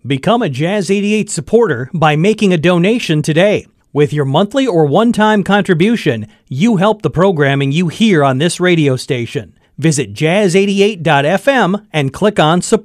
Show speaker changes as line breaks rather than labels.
Become a Jazz 88 supporter by making a donation today. With your monthly or one-time contribution, you help the programming you hear on this radio station. Visit jazz88.fm and click on support.